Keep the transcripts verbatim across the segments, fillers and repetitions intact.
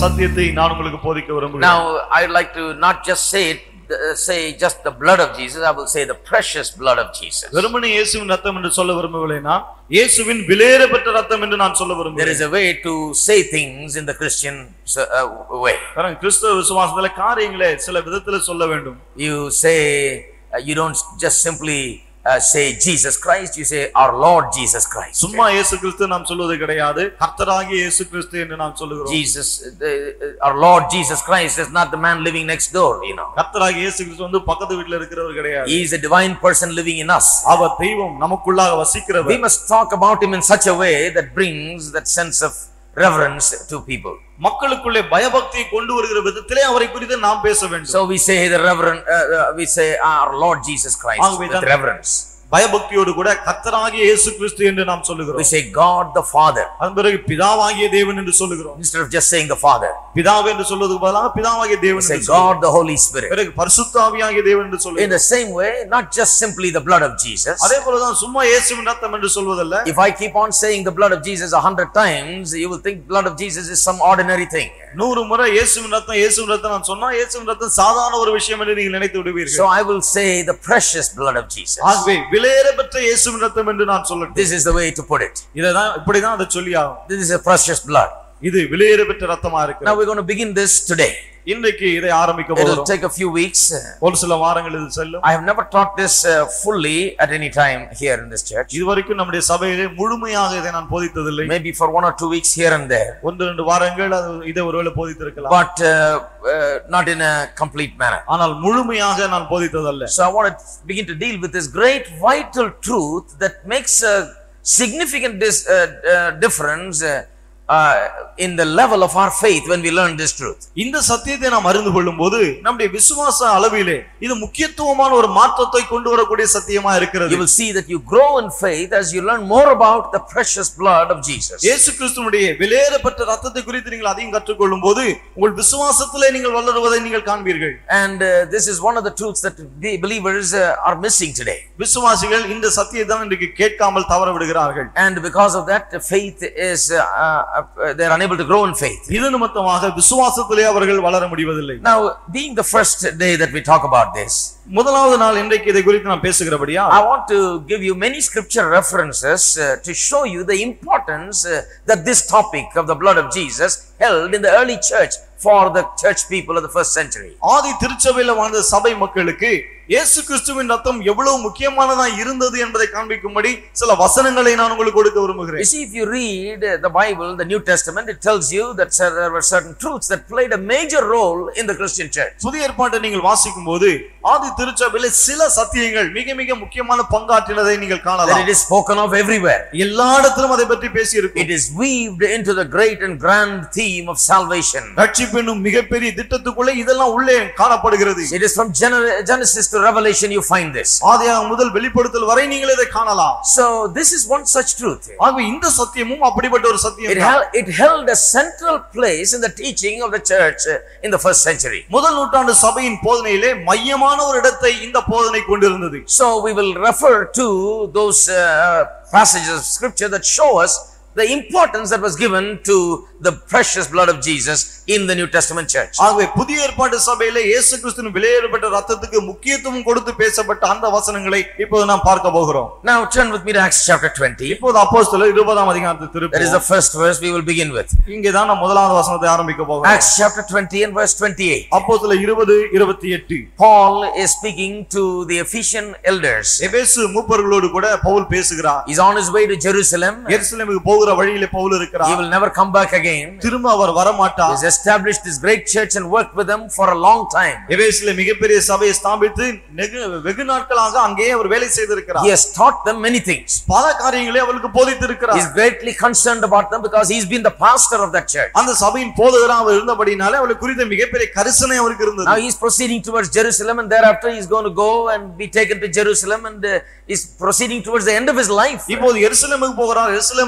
சத்தியத்தை நான் உங்களுக்கு போதிக்க விரும்புகிறேன். Now I would like to not just say it, uh, say just the blood of Jesus. I will say the precious blood of Jesus. வெறுமனே இயேசுவின் இரத்தம் என்று சொல்ல விரும்பவில்லை, நான் இயேசுவின் விலையேறப்பட்ட இரத்தம் என்று நான் சொல்ல விரும்புகிறேன். There is a way to say things in the Christian uh, way. காரணம் கிறிஸ்தவ விசுவாசத்திலே காரியங்களை சில விதத்திலே சொல்ல வேண்டும். You say uh, you don't just simply Uh, say Jesus Christ, you say our Lord Jesus Christ. சும்மா இயேசு கிறிஸ்து நாம் சொல்வது கிடையாது, கர்த்தராகிய இயேசு கிறிஸ்து என்று நாம் சொல்லுகிறோம். Jesus, the, our Lord Jesus Christ is not the man living next door, you know. கர்த்தராகிய இயேசு கிறிஸ்து வந்து பக்கத்து வீட்ல இருக்கிறவர் கிடையாது. He is a divine person living in us. அவர் தெய்வம் நமக்குள்ளாக வசிக்கிறவர். We must talk about him in such a way that brings that sense of reverence to people. மக்களுக்குள்ளே பயபக்தியை கொண்டு வருகிற விதத்திலே அவரை குறித்து நாம் பேச வேண்டும். So we say the reverend uh, uh, we say our Lord Jesus Christ with reverence. பயபக்தியோடு கூட கர்த்தராகிய இயேசு கிறிஸ்து என்று நாம் சொல்லுகிறோம். We say God the Father. அதன் பிறகு பிதாவாகிய தேவன் என்று சொல்லுகிறோம். Instead of just saying the Father, பிதாவே என்று சொல்வதற்கு பதிலாக பிதாவாகிய தேவன் என்று சொல்லுகிறோம். God the Holy Spirit. பிறகு பரிசுத்த ஆவியாகிய தேவன் என்று சொல்லுகிறோம். In the same way, not just simply the blood of Jesus. அதே போல தான் சும்மா இயேசுவின் இரத்தம் என்று சொல்வதல்ல. If I keep on saying the blood of Jesus a hundred times, you will think blood of Jesus is some ordinary thing. நூறு முறை இயேசுவின் இரத்தம் இயேசுவின் இரத்தம் நான் சொன்னா இயேசுவின் இரத்தம் சாதாரண ஒரு விஷயம் என்று நீங்கள் நினைத்து விடுவீர்கள். So I will say the precious blood of Jesus. ஆகவே விலையேறப்பட்ட இயேசுவின் இரத்தம் என்று நான் சொல்லட்டும். This is the way to put it. இததான் இப்படி தான் அதை சொல்லி ஆகும். This is a precious blood. இது விலையேறப்பட்ட இரத்தமா இருக்கு. Now we're going to begin this today. இன்றைக்கு இதை ஆரம்பிக்க போறோம். It will take a few weeks. ஒரு சில வாரங்கள் இது செல்லும். I have never taught this uh, fully at any time here in this church. இதுவரைக்கும் நம்முடைய சபையிலே முழுமையாக இதை நான் போதித்ததில்லை. Maybe for one or two weeks here and there. ஒன்று ரெண்டு வாரங்கள் இதை ஒருவேளை போதித்திருக்கலாம். But uh, uh, not in a complete manner. ஆனால் முழுமையாக நான் போதித்ததல்ல. So I want to begin to deal with this great vital truth that makes a significant dis, uh, uh, difference uh, Uh, in the level of our faith when we learn this truth. இந்த சத்தியத்தை நாம் அறிந்து கொள்ளும்போது நம்முடைய விசுவாச அளவிலே இது முக்கியத்துவமான ஒரு மாற்றத்தை கொண்டு வரக்கூடிய சத்தியமா இருக்கிறது. You will see that you grow in faith as you learn more about the precious blood of Jesus. இயேசு கிறிஸ்துவினுடைய விலையேறப்பட்ட இரத்தத்தை குறித்து நீங்கள் அதிகம் கற்றுக்கொள்ளும்போது உங்கள் விசுவாசத்திலே நீங்கள் வளருவதை நீங்கள் காண்பீர்கள். And uh, this is one of the truths that the believers uh, are missing today. விசுவாசிகள் இந்த சத்தியத்தை இன்றைக்கு கேட்காமல் தவற விடுகிறார்கள். And because of that faith is uh, uh, they are unable to grow in faith. இது நிமித்தமாக விசுவாசத்திலே அவர்கள் வளர முடிவதில்லை. Now being the first day that we talk about this, முதலாவது நாள் இன்றைக்கு இதை குறித்து நான் பேசுகிறபடியா I want to give you many scripture references uh, to show you the importance uh, that this topic of the blood of Jesus held in the early church for the church people of the first century. ஆதி திருச்சபையில வாழ்ந்த சபை மக்களுக்கு இயேசு கிறிஸ்துவின் இரத்தம் எவ்வளவு முக்கியமானதா இருந்தது என்பதை காண்பிக்கும்படி சில வசனங்களை நான் உங்களுக்கு கொடுக்க விரும்புகிறேன். You see, if you read the Bible, the New Testament, it tells you that there were certain truths that played a major role in the Christian church. புதிய ஏற்பாட்டை நீங்கள் வாசிக்கும்போது ஆதி திருச்சபையில சில சத்தியங்கள் மிக மிக முக்கியமான பங்காற்றினதை நீங்கள் காணலாம். That it is spoken of everywhere. எல்லா இடத்திலும் அதை பற்றி பேசி இருக்கும். It is weaved into the great and grand theme of salvation. ரட்சிப்பு என்னும் மிகப்பெரிய திட்டத்துக்குள்ளே இதெல்லாம் உள்ளே காணப்படுகிறது. It is from Genesis to Revelation you find this. ஆதியாகமம் முதல் வெளிப்படுத்தல் வரை நீங்கள் இதை காணலாம். So this is one such truth. ஆகவே இந்த சத்தியமும் அப்படிப்பட்ட ஒரு சத்தியம். It held, it held a central place in the teaching of the church in the first century. முதல் நூற்றாண்டு சபையின் போதனையிலே மையமான ஒரு இடத்தை இந்த போதனை கொண்டிருந்தது. So we will refer to those uh, passages of scripture that show us the importance that was given to the precious blood of Jesus in the New Testament church. ஆகவே புதிய ஏற்பாட்டு சபையிலே இயேசு கிறிஸ்துவின் விலையேறப்பட்ட இரத்தத்துக்கு முக்கியத்துவம் கொடுத்து பேசப்பட்ட அந்த வசனங்களை இப்போது நாம் பார்க்க போகிறோம். Now turn with me to Acts chapter twenty. இப்போது அப்போஸ்தலர் இருபதாம் அதிகாரத்தை திருப்பி. That is the first verse we will begin with. இங்கே தான் நாம் முதலாவது வசனத்தை ஆரம்பிக்க போகிறோம். Acts chapter twenty and verse twenty-eight. அப்போஸ்தலர் இருபது இருபத்தி எட்டு. Paul is speaking to the Ephesian elders. எபேசு மூப்பர்களோடு கூட பவுல் பேசுகிறார். He is on his way to Jerusalem. எருசலேமுக்கு போகிற வழியிலே பவுல் இருக்கிறார். He will never come back again. திரும்ப அவர் வர மாட்டார். He has established this great church and worked with them for a long time. எபேசிலே மிகப்பெரிய சபையை ஸ்தாபித்து வெகு நாட்களாக அங்கே அவர் வேலை செய்திருக்கிறார். He has taught them many things. பல காரியங்களை அவருக்கு போதித்திருக்கிறார். He is greatly concerned about them because he has been the pastor of that church. அந்த சபையின் போதகராக அவர் இருந்தபடியால் அவருக்கு குறித்த மிகப்பெரிய கரிசனை அவருக்கு இருந்தது. Now he is proceeding towards Jerusalem and thereafter he is going to go and be taken to Jerusalem and uh, is proceeding towards the end of his life. இப்போது எருசலேமுக்கு போகிறார். எருசலேமுக்கு மட்டுமல்ல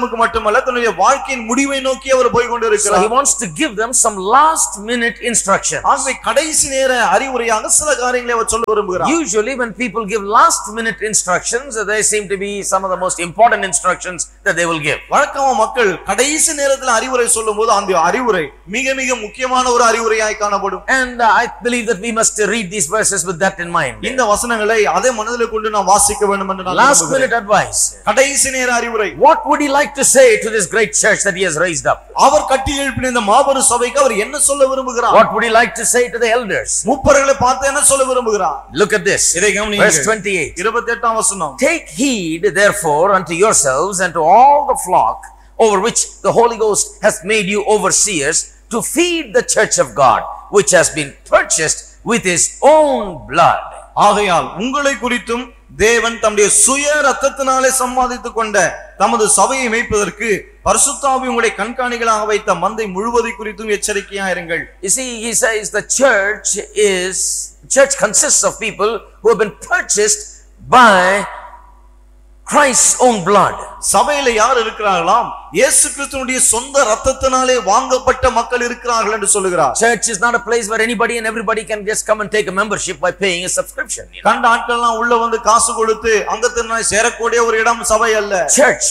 மட்டுமல்ல தன்னுடைய வாழ்க்கையின் முடிவை நோக்கி அவர் போய் So கொண்டிருக்கிறார். he wants to give them some last minute instruction. ஆகவே கடைசி நேர அறிவுரையாக சில காரியங்களை அவர் சொல்ல விரும்புகிறார். Usually when people give last minute instructions, they seem to be some of the most important instructions that they will give. வழக்கமா மக்கள் கடைசி நேரத்தில் அறிவுரை சொல்லும்போது அந்த அறிவுரை மிக மிக முக்கியமான ஒரு அறிவுரையாய் காணப்படும். And uh, I believe that we must read these verses with that in mind. இந்த வசனங்களை அதே மனதில் கொண்டு நாம் வாசிக்க வேண்டும் என்று நான் Last விரும்புகிறேன். minute advice. கடைசி நேர அறிவுரை. What would he like to say to this great church that he has raised up? அவர் கட்டி எழுப்பின இந்த மாபெரும் சபைக்கு அவர் என்ன சொல்ல விரும்புகிறார்? What would he like to say to the elders? மூப்பர்களை பார்த்து என்ன சொல்ல விரும்புகிறார்? Look at this. இதை கவனியுங்கள். Verse twenty-eight. இருபத்தெட்டாம் வசனம். Take heed therefore unto yourselves and to all the flock over which the Holy Ghost has made you overseers to feed the church of God, which has been purchased with his own blood. ஆகையால் உங்களை குறித்தும் தேவன் தம்முடைய சுய ரத்தத்தினாலே சம்பாதித்துக் கொண்ட தமது சபையை மேய்ப்பதற்கு பரிசுத்த ஆவி உங்களை கண்காணிகளாக வைத்த மந்தை முழுவதை குறித்தும் எச்சரிக்கையாயிருங்கள். You see, he says the church is, church consists of people who have been purchased by Christ's own blood. சபையில யார் இருக்கிறார்களாம்? இயேசு கிறிஸ்துவினுடைய சொந்த ரத்தத்தினாலே வாங்கப்பட்ட மக்கள் இருக்கிறார்கள் என்று சொல்லுகிறார். Church is not a place where anybody and everybody can just come and take a membership by paying a subscription. You know? கண்ட ஆட்கள்லாம் உள்ள வந்து காசு கொடுத்து அங்கத்தினாய் சேரக்கூடிய ஒரு இடம் சபை அல்ல. Church,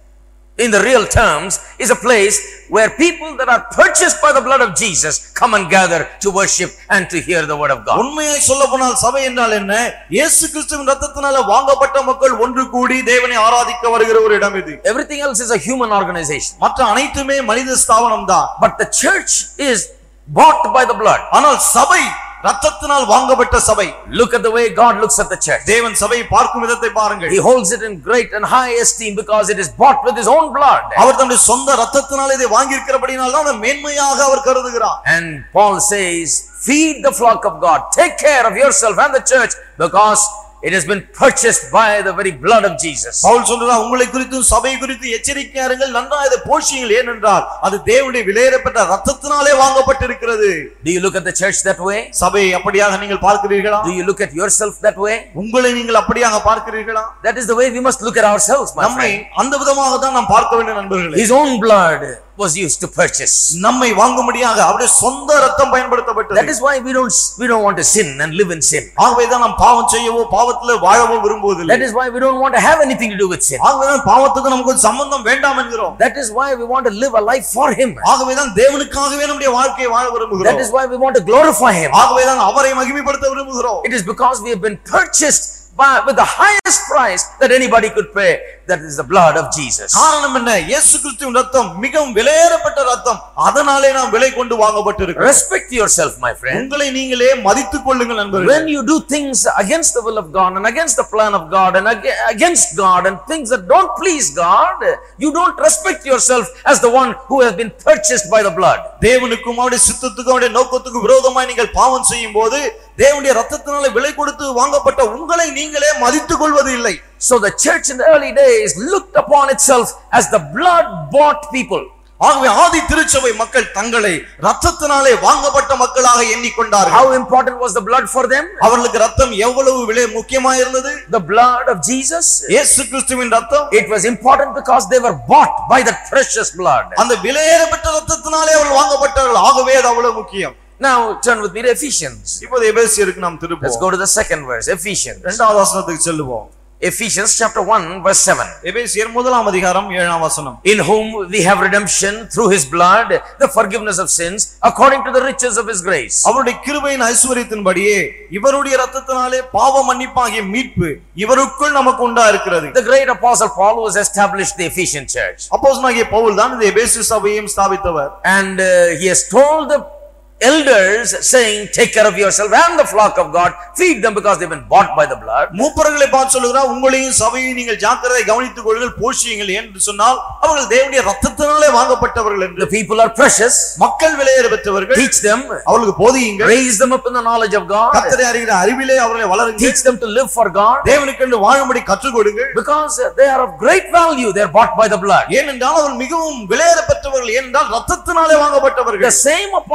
in the real terms, is a place where people that are purchased by the blood of Jesus come and gather to worship and to hear the word of God. உண்மையை சொல்லப்போனால் சபை என்றால் என்ன? இயேசு கிறிஸ்துவின் ரத்தத்தினால வாங்கப்பட்ட மக்கள் ஒன்று கூடி தேவனை ஆராதிக்க வருகிற ஒரு இடம் இது. Everything else is a human organization. மற்ற அனைத்துமே மனித ஸ்தாபனம் தான். But the church is bought by the blood. ஆனால் சபை ரத்தத்தினால் வாங்கப்பட்ட சபை. Look at the way God looks at the church. தேவன் சபையை பார்க்கும் விதத்தை பாருங்கள். He holds it in great and high esteem because it is bought with his own blood. அவர் தம்முடைய சொந்த ரத்தத்தினால் இதை வாங்கி இருக்கிறபடியால் தான் மேன்மையாக அவர் கருதுகிறார். And Paul says, feed the flock of God. Take care of yourself and the church because it has been purchased by the very blood of Jesus. Pavul சொல்றார் உங்களை குறித்தும் சபை குறித்து எச்சரிக்கையா இருங்கள், நன்றாக இதை போஷியுங்கள். ஏனென்றால் அது தேவனுடைய விலையேறப்பட்ட ரத்தத்தினாலே வாங்கப்பட்டிருக்கிறது. Do you look at the church that way? சபையை அப்படியாக நீங்கள் பார்க்கிறீர்களா? Do you look at yourself that way? உங்களை நீங்கள் அப்படியாக பார்க்கிறீர்களா? That is the way we must look at ourselves, my நம்மை friend. அந்த விதமாக தான் நாம் பார்க்க வேண்டும் நண்பர்களே. His own blood was used to purchase. நம்மை வாங்கும்படியாக அவருடைய சொந்த ரத்தம் பயன்படுத்தப்பட்டது. That is why we don't we don't want to sin and live in sin. ஆகவே தான் நாம் பாவம் செய்யவோ பாவத்திலே வாழவோ விரும்புவதில்லை. That is why we don't want to have anything to do with sin. ஆகவே தான் பாவத்துக்கு நமக்கு சம்பந்தம் வேண்டாம் என்கிறோம். That is why we want to live a life for him. ஆகவே தான் தேவனுக்காகவே நம்முடைய வாழ்க்கையை வாழ விரும்புகிறோம். That is why we want to glorify him. ஆகவே தான் அவரை மகிமைப்படுத்த விரும்புகிறோம். It is because we have been purchased by with the highest price that anybody could pay. That is the blood of Jesus. காரணம் என்ன? இயேசு கிறிஸ்துவின் ரத்தம் மிகவும் விலையேறப்பட்ட ரத்தம். அதனாலே நாம் விலை கொண்டு வாங்கப்பட்டிருக்கிறோம். Respect yourself, my friend. உங்களை நீங்களே மதித்துக் கொள்ளுங்கள் நண்பர்களே. When you do things against the will of God and against the plan of God and ag- against God and things that don't please God, you don't respect yourself as the one who has been purchased by the blood. தேவனுக்கும் அவருடைய சித்தத்துக்கும் அவருடைய நோக்கத்துக்கும் விரோதமாய் நீங்கள் பாவம் செய்யும் போது தேவனுடைய ரத்தத்தினாலே விலை கொடுத்து வாங்கப்பட்ட உங்களை நீங்களே மதித்துக் கொள்வது இல்லை. So the church in the early days looked upon itself as the blood bought people. ஆகவே ஆதி திருச்சபை மக்கள் தங்களை ரத்தத்தினாலே வாங்கப்பட்ட மக்களாக எண்ணிக்கொண்டார்கள். How important was the blood for them? அவர்களுக்கு ரத்தம் எவ்வளவு விலை முக்கியமாக இருந்தது? The blood of Jesus. இயேசு கிறிஸ்துவின் ரத்தம். It was important because they were bought by that precious blood. அந்த விலையேறப்பட்ட ரத்தத்தினாலே அவர்கள் வாங்கப்பட்டார்கள். ஆகவே அது அவ்வளவு முக்கியம். Now turn with me to Ephesians. இப்போது எபேசியருக்கு நாம் Let's திரும்புவோம். go to the second verse. Ephesians. இரண்டாவது வசனத்துக்கு செல்லுவோம். Ephesians chapter one verse seven. எபேசியர் முதலாம் அதிகாரம் ஏழாம் வசனம். In whom we have redemption through his blood, the forgiveness of sins, according to the riches of his grace. அவருடைய கிருபையின் ஐசுவரியத்தின்படியே இவருடைய ரத்தத்தினாலே பாவ மன்னிப்பாகிய மீட்பு இவருக்குள் நமக்கு உண்டா இருக்கிறது. The great apostle Paul was established the Ephesian church. அப்போஸ்தலனாகிய பவுல் தான் இந்த எபேசு சபையையும் ஸ்தாபித்தவர். And uh, he has told the elders saying, take care of yourself and the flock of God, feed them because they've been bought by the blood. மூப்பர்களை பார்த்து சொல்லுகிறார், உங்களையும் சபையையும் நீங்கள் ஜாக்கிரதை கவனித்துக் கொள்ளுங்கள், போஷியுங்கள் என்று சொன்னால் அவர்கள் தேவனுடைய ரத்தத்தினாலே வாங்கப்பட்டவர்கள் என்று. The people are precious. மக்கள் விலையேற பெற்றவர்கள். Teach them. அவர்களுக்கு போதியுங்கள். Raise them up in the knowledge of God. கர்த்தரை அறிகிற அறிவிலே அவர்களை வளருங்கள். Teach them to live for God. தேவனுக்கென்று வாழும்படி கற்றுக் கொடுங்கள். Because they are of great value. They are bought by the blood. ஏனென்றால் அவர்கள் மிகவும் விலையேற பெற்றவர்கள். ஏனென்றால் ரத்தத்தினாலே வாங்கப்பட்டவர்கள். The same apostle Paul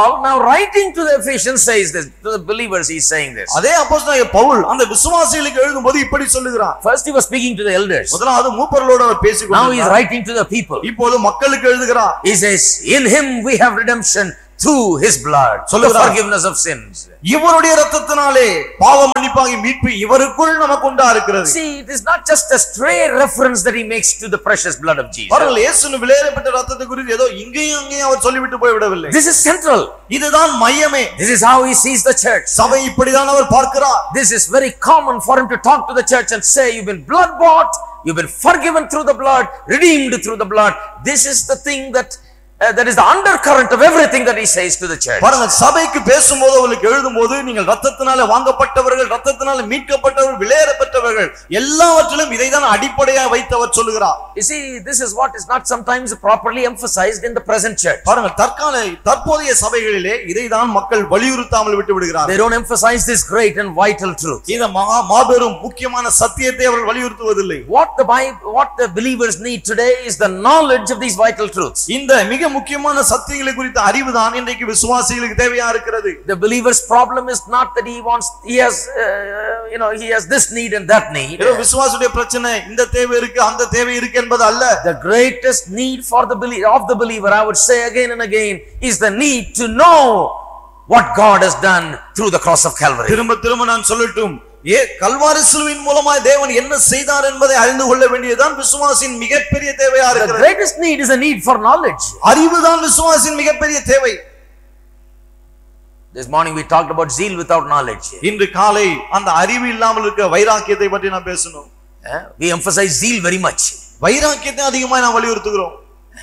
Paul, now writing to the Ephesians, says this to the believers. He is saying this. அதே அப்போஸ்தலனாகிய பவுல் அந்த விசுவாசிகளுக்கு எழுதும்போது இப்படி சொல்லுகிறார். First he was speaking to the elders. முதலாவது மூப்பர்களோடு அவர் பேசிக் Now he is கொண்டிருக்கிறார். writing to the people. இப்போது மக்களுக்கு எழுதுகிறார். He says, in him we have redemption through his blood, the forgiveness of sins. இவருடைய இரத்தத்தினாலே பாவ மன்னிப்பாகிய மீட்பு இவருக்குள் நமக்கு உண்டா இருக்கிறது. See, it is not just a stray reference that he makes to the precious blood of Jesus. பாருங்கள், இயேசுவின் விலையேறப்பட்ட இரத்தத்தை குறித்து ஏதோ இங்கேயும் அங்கேயும் அவர் சொல்லிவிட்டு போய் விடவில்லை. This is central. இதுதான் மையமே. This is how he sees the church. சபை இப்படிதான் அவர் பார்க்கிறார். This is very common for him to talk to the church and say, you've been blood bought, you've been forgiven through the blood, redeemed through the blood. This is the thing that Uh, that is the undercurrent of everything that he says to the church. பாருங்க, சபைக்கு பேசும்போது அவங்களுக்கு எழுதும்போது நீங்கள் இரத்தத்தினாலே வாங்கப்பட்டவர்கள், இரத்தத்தினாலே மீட்கப்பட்டவர்கள், விலையேறப்பட்டவர்கள், எல்லாவற்றிலும் இதைதான் அடிப்படையாக வைத்து அவர் சொல்லுகிறார். You see, this is what is not sometimes properly emphasized in the present church. பாருங்க, தற்கால தற்போதைய சபைகளிலே இதைதான் மக்கள் வலியுறுத்தாமல் விட்டு விடுகிறார்கள். They don't emphasize this great and vital truth. இந்த மகா மாபெரும் முக்கியமான சத்தியத்தை அவர்கள் வலியுறுத்துவதில்லை. What the Bible, what the believers need today is the knowledge of these vital truths. இந்த மிக முக்கியமான சத்தியங்களை குறித்த அறிவுதான் இன்றைக்கு விசுவாசிகளுக்கு தேவையா இருக்கிறது. The believer's problem is not that he wants, he has, uh, you know, he has this need and that need. ஏதோ விசுவாசியுடைய பிரச்சனை இந்த தேவை இருக்கு அந்த தேவை இருக்கு என்பது அல்ல. The greatest need for the believer, of the believer, I would say again and again, is the need to know what God has done through the cross of Calvary. திரும்ப திரும்ப நான் சொல்லட்டும், ஏ கல்வாரி சிலுவையின் மூலமாய் தேவன் என்ன செய்தார் என்பதை அறிந்து கொள்ள வேண்டியதுதான் விசுவாசியின் மிகப்பெரிய தேவையா The இருக்கிறது. greatest need is a need for knowledge. அறிவுதான் விசுவாசியின் மிகப்பெரிய தேவை. This morning we talked about zeal without knowledge. இன்று காலை அந்த அறிவு இல்லாமல் இருக்க வைராக்கியத்தை பற்றி நாம் பேசணும். We emphasize zeal very much. வைராக்கியத்தை அதிகமாக நாம் வலியுறுத்துகிறோம்.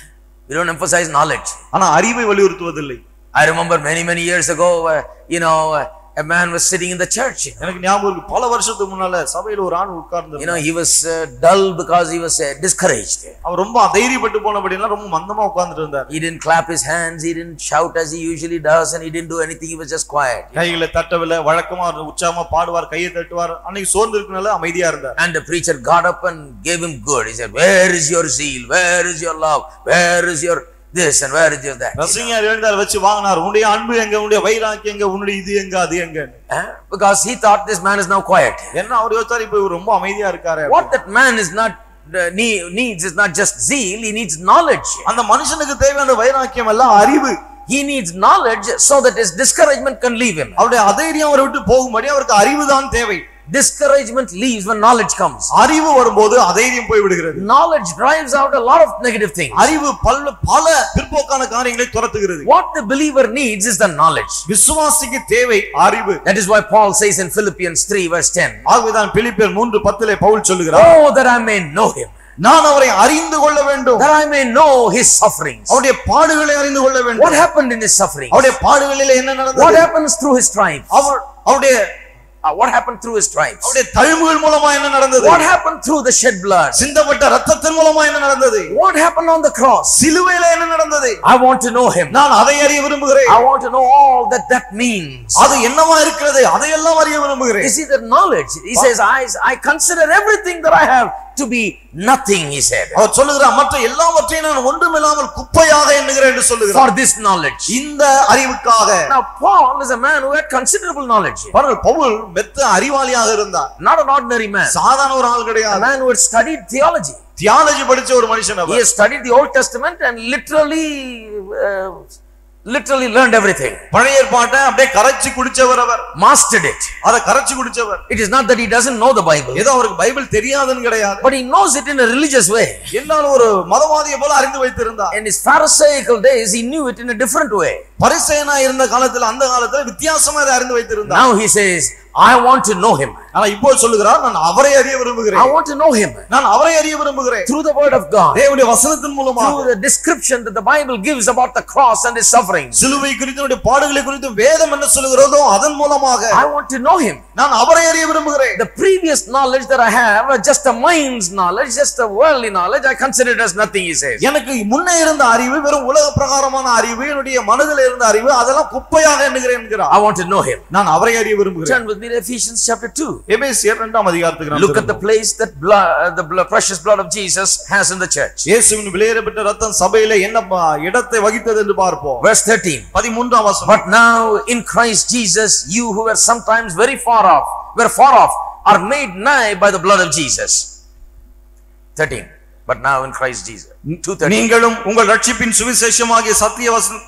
We don't emphasize knowledge. ஆனா அறிவை வலியுறுத்துவதில்லை. I remember many many years ago, uh, you know, uh, a man was sitting in the church. எனக்கு ஞாபகம் இருக்கு, பல வருஷத்துக்கு முன்னால சபையில ஒரு ஆண் உட்கார்ந்து You know, he was uh, dull because he was uh, discouraged. அவர் ரொம்ப அதைரியப்பட்டு போனபடினா ரொம்ப மந்தமா உட்கார்ந்துட்டு இருந்தார். He didn't clap his hands, he didn't shout as he usually does, and he didn't do anything. He was just quiet. கைகளை தட்டவில்லை, வழக்கமா உற்சாகமா பாடுவார், கையை தட்டுவார். அன்னைக்கு சோர்ந்து இருக்கனால அமைதியா இருந்தார். And the preacher got up and gave him good. He said, where is your zeal, where is your love, where is your this and where is your that? ரசிகர் எழுந்தார், வச்சு வாங்கினார். உன்னுடைய அன்பு எங்க, உன்னுடைய வைராக்கியம் எங்க, உன்னுடைய இது எங்க அது எங்க? Because he thought this man is now quiet. என்ன அவர் யோசிச்சார், இப்போ இவர் ரொம்ப அமைதியா இருக்காரு. What that man is not uh, needs is not just zeal, he needs knowledge. அந்த மனுஷனுக்கு தேவையான வைராக்கியம் எல்லாம் அறிவு. He needs knowledge so that his discouragement can leave him. அவருடைய அதைரியம் அவரை விட்டு போகும்படி அவருக்கு அறிவு தான் தேவை. Discouragement leaves when knowledge comes. அறிவு வரும்போது அதைரியம் போய் விடுகிறது. Knowledge drives out a lot of negative things. அறிவு பல பல பிற்போக்கான காரியங்களை துரத்துகிறது. What the believer needs is the knowledge. விசுவாசிக்கு தேவை அறிவு. That is why Paul says in Philippians three verse ten. ஆகவேதான் பிலிப்பியர் மூன்று பத்திலே பவுல் சொல்லுகிறார், Oh, that I may know him. நான் அவரை அறிந்து கொள்ள வேண்டும். That I may know his sufferings. அவருடைய பாடுகளை அறிந்து கொள்ள வேண்டும். What happened in his sufferings? அவருடைய பாடுகளிலே என்ன நடந்தது? What happens through his triumphs? அவர் அவருடைய Uh, what happened through his triumphs? அவருடைய தழும்புகள் மூலமா என்ன நடந்தது? What happened through the shed blood? சிந்தப்பட்ட இரத்தத்தின் மூலமா என்ன நடந்தது? What happened on the cross? சிலுவையிலே என்ன நடந்தது? I want to know him. நான் அதை அறிய விரும்புகிறேன். I want to know all that that means. அது என்னவா இருக்கிறது? அதையெல்லாம் அறிய விரும்புகிறேன். You see the knowledge. He says, I, I consider everything that I have to be nothing, he said. அவர் சொல்லுகிறார், மற்ற எல்லாவற்றையும் நான் ஒன்றுமில்லாமல் குப்பையாக எண்ணுகிறேன் என்று சொல்லுகிறார். For this knowledge. இந்த அறிவுக்காக. Now Paul is a man who had considerable knowledge. பாருங்கள், பவுல் மெத்த அறிவாளியாக இருந்தார். Not an ordinary man. சாதாரண ஒரு ஆள் A கிடையாது. man who had studied theology. Theology படிச்ச ஒரு மனுஷன் அவர். He has studied the Old Testament and literally uh, literally learned everything. பழைய ஏற்பாட்டை அப்படியே கரைச்சி குடிச்சவர் அவர். Mastered it. அத கரைச்சி குடிச்சவர். It is not that he doesn't know the Bible. ஏதோ அவருக்கு பைபிள் தெரியாதுன்னு கிடையாது. But he knows it in a religious way. என்னால ஒரு மதவாதியை போல அறிந்து வைத்திருந்தார். In his Pharisaical days, he knew it in a different way. பரிசேயனா இருந்த காலத்துல, அந்த காலத்துல வித்தியாசமா அதை அறிந்து வைத்திருந்தார். Now he says, I want to know him. ஆனா இப்போ சொல்லுகிறார், நான் அவரை அறிய விரும்புகிறேன். I want to know him. நான் அவரை அறிய விரும்புகிறேன். Through the word of God. தேவனுடைய வசனத்தின் மூலமாக. Through the description that the Bible gives about the cross and his sufferings. சிலுவை குறித்து பாடுகளை குறித்து வேதம் என்ன சொல்லுகிறதோ அதன் மூலமாக. I want to know him. நான் அவரை அறிய விரும்புகிறேன். The previous knowledge that I have, just a mind's knowledge, just a worldly knowledge, I consider it as nothing, he says. எனக்கு முன்னே இருந்த அறிவு வெறும் உலக பிரகாரமான அறிவு, என்னுடைய மனதில் இருந்த அறிவு அதெல்லாம் குப்பையாக எண்ணுகிறேன் என்கிறார். I want to know him. நான் அவரை அறிய விரும்புகிறேன். Turn with me to Ephesians chapter two. எபேசியர் இரண்டாம் அதிகாரத்துக்கு நாம் Look at the place that blood, uh, the blood, precious blood of Jesus has in the church. இயேசுவின் விலையேறப்பட்ட இரத்தம் சபையிலே என்ன இடத்தை வகித்தது என்று பார்ப்போம். Verse thirteen. பதிமூன்றாம் வசனம். But now in Christ Jesus, you who were sometimes very far off, were far off, are made nigh by the blood of Jesus. thirteen. But now in Christ Jesus. two thirteen. நீங்களும் உங்கள் ரட்சிப்பின் சுவிசேஷமாகிய சத்திய வசனம்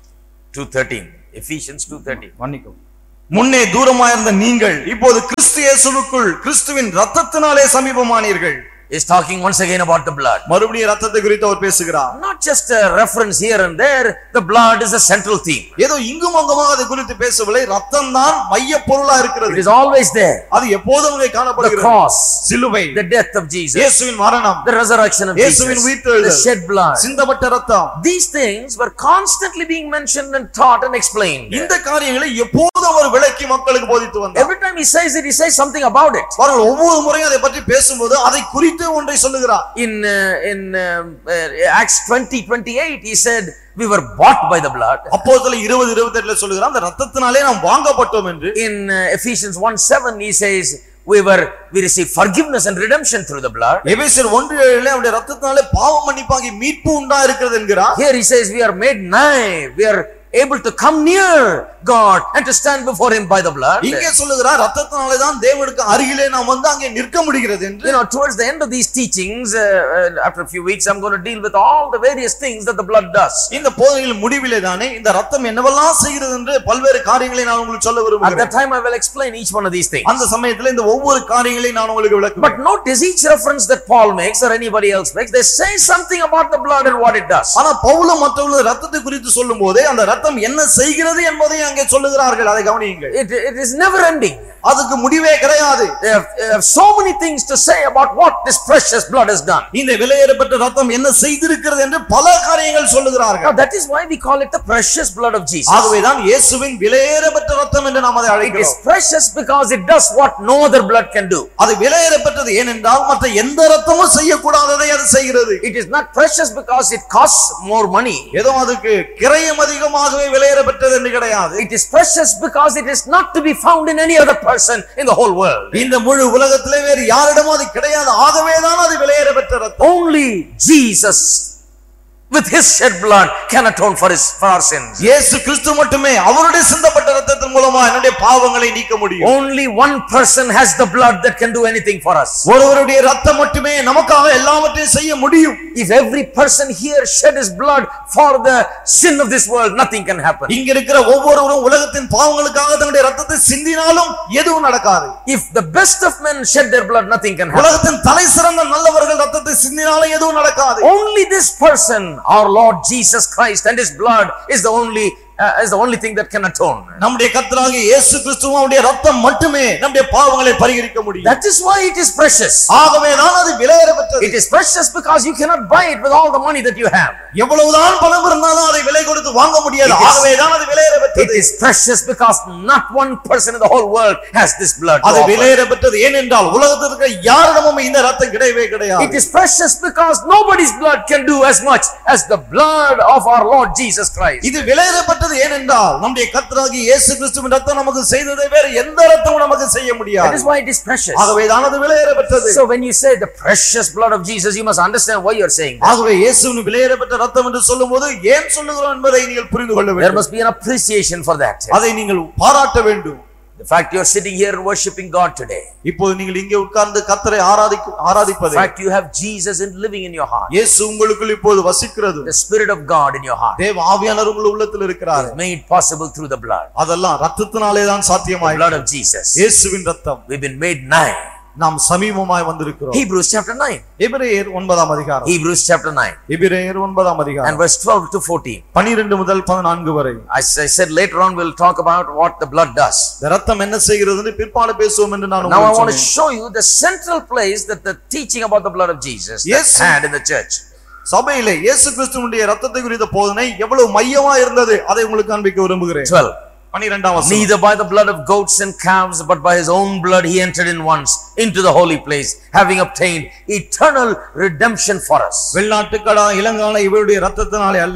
two thirteen. Ephesians two thirteen. மன்னிக்கவும். முன்னே தூரமாயிருந்த நீங்கள் இப்போது கிறிஸ்து இயேசுவுக்குள் கிறிஸ்துவின் இரத்தத்தினாலே சமீபமானீர்கள். Is talking once again about the blood. மறுபடியும் இரத்தத்தை குறித்து அவர் பேசுகிறார். Not just a reference here and there, the blood is a central theme. ஏதோ இங்கும் அங்குமாக அதை குறித்து பேசவில்லை, இரத்தம் தான் மைய பொருளா இருக்கிறது. It is always there. அது எப்போதும் அங்கே The காணப்படுகிறது. cross, சிலுவை, the death of Jesus, இயேசுவின் மரணம், the resurrection of இயேசுவின் Jesus, உயிர்த்தெழுதல், the shed blood. சிந்தப்பட்ட இரத்தம். These things were constantly being mentioned and taught and explained. இந்த காரியங்களை எப்போதும் அவர் விளக்கி மக்களுக்கு போதித்து வந்தார். Every time he says it, he says something about it. அவர்கள் ஒவ்வொரு முறையும் அதை பற்றி பேசும்போது அதை குறித்து ஒன்றை சொல்லுகிறார். In uh, in um, uh, Acts twenty twenty-eight, he said we were bought by the blood. அப்போஸ்தலர் இருபது இருபத்தெட்டு ல சொல்லுகிறார் அந்த இரத்தத்தினாலே நாம் வாங்கப்பட்டோம் என்று. In uh, Ephesians one seven, he says we were we received forgiveness and redemption through the blood. எபேசியர் ஒன்று ஏழு ல அவருடைய இரத்தத்தினாலே பாவ மன்னிப்பாகி மீட்பு உண்டா இருக்கிறது என்கிறார். Here he says we are made nigh, we are able to come near God and to stand before him by the blood. இங்கே சொல்லுகிறார் இரத்தத்தினாலே தான் தேவனுக்கு அருகிலே நாம் வந்து அங்கே நிற்க முடிகிறது என்று. You know, towards the end of these teachings, uh, uh, after a few weeks, I'm going to deal with all the various things that the blood does. இந்த போதனையில் முடிவிலே தானே இந்த இரத்தம் என்னவெல்லாம் செய்கிறது என்று பல்வேறு காரியங்களை நான் உங்களுக்கு சொல்ல At விரும்புகிறேன். that time I will explain each one of these things. அந்த சமயத்தில் இந்த ஒவ்வொரு காரியங்களையும் நான் உங்களுக்கு விளக்குவேன். But notice each reference that Paul makes or anybody else makes, they say something about the blood and what it does. ஆனா பவுலும் மற்றவர்களும் இரத்தத்தை குறித்து சொல்லும்போது அந்த இரத்தம் என்ன செய்கிறது என்பதை அங்கே சொல்லுகிறார்கள். அதை கவனியுங்கள். It, it is never ending. அதுக்கு முடிவே கிடையாது. They have, they have so many things to say about what this precious blood has done. இந்த விலையேறப்பட்ட இரத்தம் என்ன செய்திருக்கிறது என்று பல காரியங்கள் Now சொல்லுகிறார்கள். that is why we call it the precious blood of Jesus. ஆகவேதான் இயேசுவின் விலையேறப்பட்ட இரத்தம் என்று நாம் அதை It is அழைக்கிறோம். precious because it does what no other blood can do. அது விலையேறப்பட்டது ஏனென்றால் மற்ற எந்த இரத்தமும் செய்யக்கூடாததை அது செய்கிறது. It is not precious because it costs more money. ஏதோ அதுக்கு கிரயம் அதிகமாகவே விலையேறப்பட்டது என்று கிடையாது. It is precious because it is not to be found in any other person in the whole world. இந்த முழு உலகத்திலே வேறு யாரிடமும் அது கிடையாது. ஆகவேதான் அது விலையேறப்பட்ட இரத்தம். Only Jesus with his shed blood can atone for his for our sins. இயேசு கிறிஸ்து மட்டுமே அவருடைய சிந்தப்பட்ட இரத்தத்தின் மூலமா என்னுடைய பாவங்களை நீக்க முடியும். Only one person has the blood that can do anything for us. ஒருவருடைய இரத்தம் மட்டுமே நமக்காக எல்லாவற்றையும் செய்ய முடியும். If every person here shed his blood for the sin of this world, nothing can happen. இங்க இருக்கிற ஒவ்வொருவரும் உலகத்தின் பாவங்களுக்காக தன்னுடைய இரத்தத்தை சிந்தினாலும் எதுவும் நடக்காது. If the best of men shed their blood, nothing can happen. உலகத்தின் தலைசிறந்த நல்லவர்கள் இரத்தத்தை சிந்தினாலும் எதுவும் நடக்காது. Only this person, our Lord Jesus Christ, and his blood is the only uh, is the only thing that can atone. நம்முடைய கர்த்தராகிய இயேசு கிறிஸ்துவும் அவருடைய இரத்தம் மட்டுமே நம்முடைய பாவங்களை பரிகரிக்க முடியும். That is why it is precious. ஆகவேதான் அது விலையேறப்பட்டது. It is precious because you cannot buy it with all the money that you have. எவ்வளவுதான் பணம் இருந்தாலும் அதை விலை கொடுத்து வாங்க முடியாது. ஆகவேதான் அது விலையேறப்பட்டது. It is precious because not one person in the whole world has this blood. அது விலையேறப்பட்டது ஏனென்றால் உலகத்தில் இருக்கிற யாரிடமும் இந்த இரத்தம் கிடையவே கிடையாது. It is precious because nobody's blood can do as much as the blood of our Lord Jesus Christ. இது விலையேறப்பட்டது ஏனென்றால் நம்முடைய கர்த்தராகிய இயேசு கிறிஸ்துவின் இரத்தம் நமக்கு செய்ததை வேறு எந்த இரத்தமும் நமக்கு செய்ய முடியாது. That is why it is precious. ஆகவேதான் அது விலையேறப்பட்டது. So when you say the precious blood of Jesus, you must understand why you are saying that. ஆகவே இயேசுவின் விலையேறப்பட்ட இரத்தம் என்று சொல்லும்போது ஏன் சொல்லுகிறோம் என்பதை நீங்கள் புரிந்து கொள்ள There வேண்டும். must be an appreciation for that. அதை நீங்கள் பாராட்ட வேண்டும். The fact you are sitting here and worshiping God today. இப்போது நீங்கள் இங்கே உட்கார்ந்து கர்த்தரை ஆராதிக்க ஆராதிப்பது. The fact you have Jesus in living in your heart. இயேசு உங்களுக்குள் இப்போது வசிக்கிறது. The Spirit of God in your heart. தேவ ஆவியானவர் உங்கள் உள்ளத்தில் இருக்கிறார். Made possible through the blood. அதெல்லாம் இரத்தத்தினாலே தான் சாத்தியமாய். The blood of Jesus. இயேசுவின் இரத்தம். We've been made nigh. நாம் சமீபமாய் வந்திருக்கிறோம். Hebrews chapter nine. எபிரேயர் ஒன்பதாம் அதிகாரம். Hebrews chapter nine. எபிரேயர் ஒன்பதாம் அதிகாரம். And verse twelve to fourteen. பன்னிரண்டு முதல் பதினான்கு வரை. As I said, later on we'll talk about what the blood does. இரத்தம் என்ன செய்கிறதுன்னு பிற்பாடு பேசுவோம் என்று நான் Now I உங்களுக்கு want to சொன்னேன். show you the central place that the teaching about the blood of Jesus that Yes. had in the church. சபையிலே இயேசு கிறிஸ்துவினுடைய இரத்தத்தை குறித்த போதனை எவ்வளவு மையமா இருந்தது அதை உங்களுக்கு காண்பிக்க விரும்புகிறேன். twelve. பன்னிரண்டாம் வசனம். Neither by the blood of goats and calves, but by his own blood he entered in once into the holy place, having obtained eternal redemption for us. வெள்ளாட்டுக்கடா இளங்கான இவருடைய இரத்தத்தினாலே அல்ல,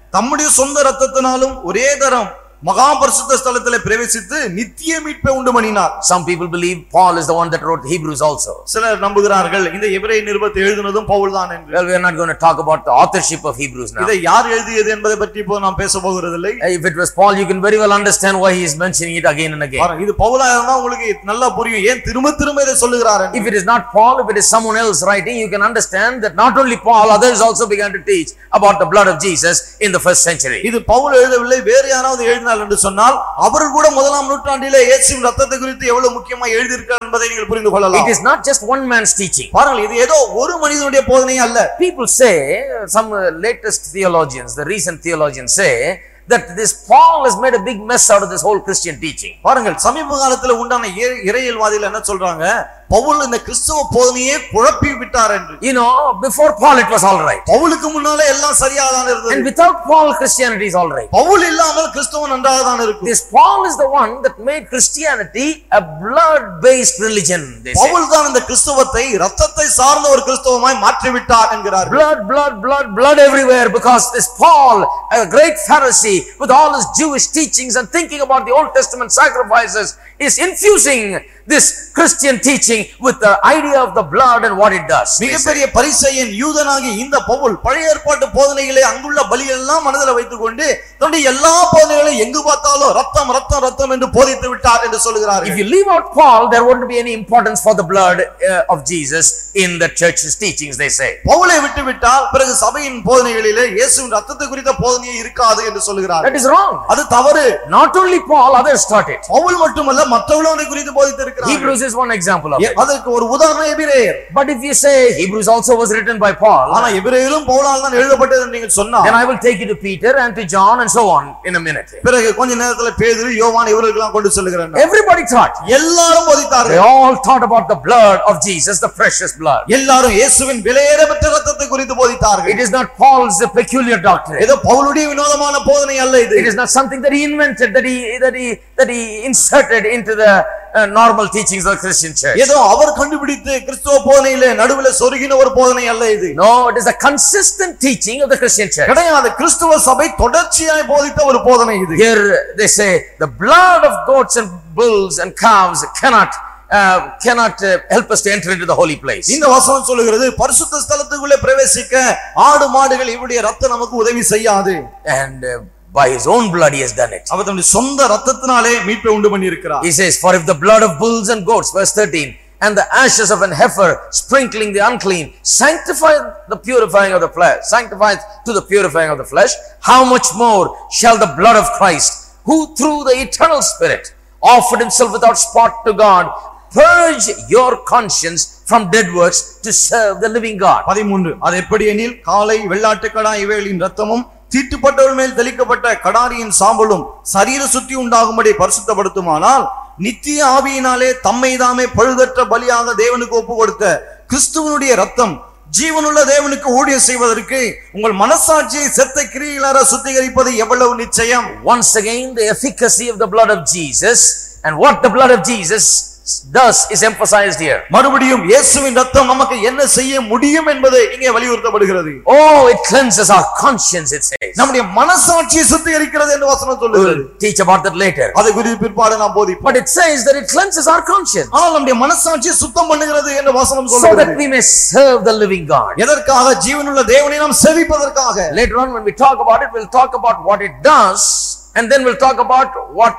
தம்முடைய சொந்த இரத்தத்தினாலும் ஒரே தரம் மகா பரிசுத்த ஸ்தலத்திலே பிரவேசித்து நித்திய மீட்பை உண்டு பண்ணினார். Some people believe Paul is the one that wrote Hebrews also. சிலர் நம்புகிறார்கள் இந்த எபிரேய நிருபத்தை எழுதினதும் பவுல் தான் என்று. Well, we are not going to talk about the authorship of Hebrews now. இதை யார் எழுதியது என்பதை பற்றி இப்போ நாம் பேச போகிறதில்லை. If it was Paul, you can very well understand why he is mentioning it again and again. இது பவுலா இருந்தா உங்களுக்கு நல்லா புரியும் ஏன் திரும்ப திரும்ப இதை சொல்லுகிறார். If it is not Paul, if it is someone else writing, you can understand that not only Paul, others also began to teach about the blood of Jesus in the first century. இது பவுல் எழுதவில்லை, வேறு யாராவது எழுதினார் என்று சொன்னால் அவர்கள் கூட முதலாம் நூற்றாண்டிலே இயேசுவின் இரத்தத்தை குறித்து எவ்வளவு முக்கியமாக எழுதியிருக்கிறார் என்பதை நீங்கள் புரிந்து கொள்ளலாம். It is not just one man's teaching. பாருங்கள், இது ஏதோ ஒரு மனிதனுடைய போதனை அல்ல. People say, some latest theologians, the recent theologians say that this Paul has made a big mess out of this whole Christian teaching. பாருங்கள், சமீப காலத்துல உண்டான இறையியல்வாதிகள் என்ன சொல்றாங்க, பவுல் இந்த கிறிஸ்தவ போதனையே குழப்பி விட்டார் என்று. You know, before Paul it was all right. பவுலுக்கு முன்னாலே எல்லாம் சரியாக தான் இருந்தது. And without Paul Christianity is all right. Pavul இல்லாமல் கிறிஸ்தவம் நன்றாக தான் இருக்கும். This Paul is the one that made Christianity a blood based religion. Pavul தான் இந்த கிறிஸ்தவத்தை இரத்தத்தை சார்ந்த ஒரு கிறிஸ்தவமாய் மாற்றி விட்டார் என்கிறார்கள். Blood, blood, blood, blood everywhere, because this Paul, a great Pharisee with all his Jewish teachings and thinking about the Old Testament sacrifices, is infusing this Christian teaching with the idea of the blood and what it does. மிகப்பெரிய பரிசேயன் யூதனாகி இந்த பவுல் பழைய ஏற்பாட்டு போதனைகளை அங்குள்ள பலிகள் எல்லாம் மனதில் வைத்துக்கொண்டு தன்னுடைய எல்லா போதனைகளையும் எங்கு பார்த்தாலும் ரத்தம் ரத்தம் ரத்தம் என்று போதித்து விட்டார் என்று சொல்கிறார்கள். If you leave out Paul, there wouldn't be any importance for the blood uh, of Jesus in the church's teachings, they say. பவுலை விட்டு விட்டால் பிறகு சபையின் போதனைகளிலே இயேசுவின் ரத்தத்தை குறித்த போதனையே இருக்காது என்று சொல்கிறார்கள். That is wrong. அது தவறு. Not only Paul, others taught it. Pavul மட்டுமல்ல மற்றவர்களும் அதை குறித்து போதித்திருக்கிறார்கள். Hebrews is one example of it. அதற்கு ஒரு உதாரணம் எபிரேயர். But if you say Hebrews also was written by Paul, ஆனா எபிரேயரும் பவுலால் தான் எழுதப்பட்டது என்று நீங்கள் சொன்னா, then I will take you to Peter and to John and so on in a minute. பிறகு கொஞ்ச நேரத்துல பேதுரு யோவான் இவர்களெல்லாம் கொண்டு சொல்லுகிறேன். Everybody taught. எல்லாரும் போதித்தார்கள். They all taught about the blood of Jesus, the precious blood. எல்லாரும் இயேசுவின் விலையேறப்பெற்ற இரத்தத்தை குறித்து போதித்தார்கள். It is not Paul's peculiar doctrine. ஏதோ பவுலுடைய வினோதமான போதனை அல்ல இது. It is not something that he invented, that he that he that he inserted into the uh, normal teachings of the Christian church. ஏதோ அவர் கண்டுபிடித்து கிறிஸ்தவ போதனையிலே நடுவுல சொருகின ஒரு போதனை அல்ல இது. No, it is a consistent teaching of the Christian church. கிடையாது, கிறிஸ்தவ சபை தொடர்ச்சியாய் போதித்த ஒரு போதனை இது. Here they say the blood of goats and bulls and calves cannot Uh, cannot uh, help us to enter into the holy place. இந்த வசனம் சொல்லுகிறது பரிசுத்த ஸ்தலத்துக்குள்ளே பிரவேசிக்க ஆடு மாடுகள் இவருடைய இரத்தம் நமக்கு உதவி செய்யாது. And uh, by his own blood he has done it. அவர் தன்னுடைய சொந்த இரத்தத்தினாலே மீட்பை உண்டு பண்ணி இருக்கிறார். He says, for if the blood of bulls and goats, verse thirteen, and the ashes of an heifer sprinkling the unclean sanctify the purifying of the flesh, sanctifies to the purifying of the flesh, how much more shall the blood of Christ, who through the eternal Spirit offered himself without spot to God, purge your conscience from dead works to serve the living God. பதிமூன்று, அது எப்படி எனில் காளை வெள்ளாட்டுக்கடா இவைகளின் இரத்தமும் தீட்டுப்பட்டவர்கள் மேல் தெளிக்கப்பட்ட கடாரியின் சாம்பலும் சரீர சுத்தி உண்டாகும்படி பரிசுத்தப்படுத்துமானால் நித்திய ஆவியினாலே தம்மை தாமே பழுதற்ற பலியாக தேவனுக்கு ஒப்பு கொடுத்த கிறிஸ்துவனுடைய இரத்தம் ஜீவனுள்ள தேவனுக்கு ஊழியம் செய்வதற்கு உங்கள் மனசாட்சியை செத்த கிரியைகளார சுத்திகரிப்பது எவ்வளவு நிச்சயம். Once again, the efficacy of the blood of Jesus and what the blood of Jesus does is emphasized here. மறுபடியும் இயேசுவின் இரத்தம் நமக்கு என்ன செய்ய முடியும் என்பது இங்கே வலியுறுத்தப்படுகிறது. Oh, it cleanses our conscience, it says. நம்முடைய மனசாட்சியை சுத்திகரிக்கிறது என்று வசனம் சொல்லுகிறது. We'll teach about that later. அதை குறித்து பிற்பாடு நாம் போதிப்போம். But it says that it cleanses our conscience. ஆனால் நம்முடைய மனசாட்சியை சுத்தம் பண்ணுகிறது என்று வசனம் So சொல்லுகிறது. that we may serve the living God. எதற்காக? ஜீவனுள்ள தேவனை நாம் சேவிப்பதற்காக. Later on when we talk about it, we'll talk about what it does, and then we'll talk about what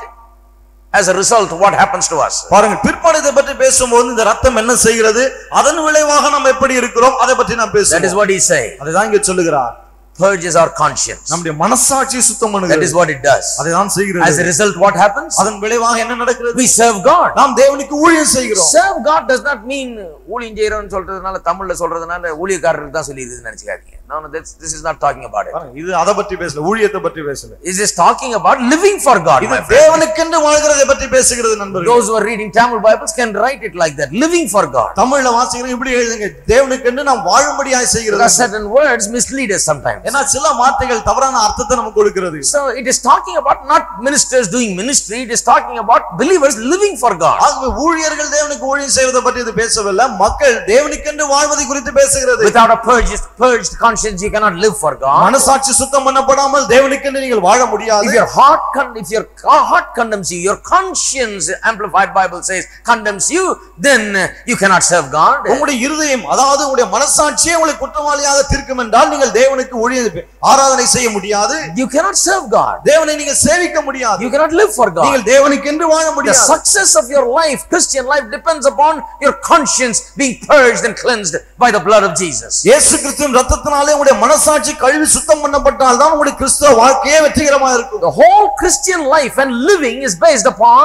as a result what happens to us. பாருங்க, பிற்பாடு இதை பற்றி பேசும்போது இந்த ரத்தம் என்ன செய்கிறது, அதன் விளைவாக நாம் எப்படி இருக்கிறோம் அதை பற்றி நாம் பேசுவோம். That is what he says. அதுதான் இங்கே சொல்லுகிறார். Purges our conscience. நம்முடைய மனசாட்சியை சுத்தம் பண்ணுகிறது. That is what it does. அதுதான் செய்கிறது. As a result what happens? அதன் விளைவாக என்ன நடக்கிறது? We serve God. நாம் தேவனுக்கு ஊழியம் செய்கிறோம். Serve God does not mean ஊழியம் செய்யறோம்னு சொல்றதுனால தமிழ்ல சொல்றதுனால ஊழியக்காரருக்கு தான் சொல்லி இருக்குன்னு நினைச்சுக்காதீங்க. No, no, this, this is not talking about it. இது அத பத்தி பேசல, ஊழியத்தை பத்தி பேசல. It is talking about living for God. இது தேவனுக்கென்று வாழ்கிறதை பற்றி பேசுகிறது நண்பர்களே. Those who are reading Tamil Bibles can write it like that, living for God. தமிழ்ல வாசிக்கிறீங்க இப்படி எழுதுங்க, தேவனுக்கென்று நாம் வாழும்படியாய் செய்கிறது. Because certain words mislead us sometimes. ஏன்னா சில வார்த்தைகள் தவறான அர்த்தத்தை நமக்கு கொடுக்கிறது. So it is talking about not ministers doing ministry, it is talking about believers living for God. ஆகவே ஊழியர்கள் தேவனுக்கு ஊழியம் செய்வதை பற்றி இது பேசவில்லை, மக்கள் தேவனுக்கென்று வாழ்வதை குறித்து பேசுகிறது. Without a purged purged conscience conscience, you cannot live for God. மனசாட்சி சுத்தம் பண்ணப்படாமல் தேவனுக்கு நீங்கள் வாழ முடியாது. If your heart con- if your heart condemns you, your conscience, Amplified Bible says, condemns you, then you cannot serve God. உங்களுடைய இருதயம், அதாவது உங்களுடைய மனசாட்சியே உங்களை குற்றவாளியாக தீர்க்கும் என்றால் நீங்கள் தேவனுக்கு ஊழிய ஆராதனை செய்ய முடியாது. You cannot serve God. தேவனை நீங்கள் சேவிக்க முடியாது. You cannot live for God. நீங்கள் தேவனுக்கு என்று வாழ The முடியாது. success of your life, Christian life, depends upon your conscience being purged and cleansed by the blood of Jesus. இயேசு கிறிஸ்துவின் இரத்தத்தினாலே உங்களுடைய மனசாட்சி கழுவி சுத்தம் பண்ணப்பட்டால் தான் உங்களுடைய கிறிஸ்தவ வாழ்க்கையே வெற்றிகரமாக இருக்கும். The whole Christian life and living is based upon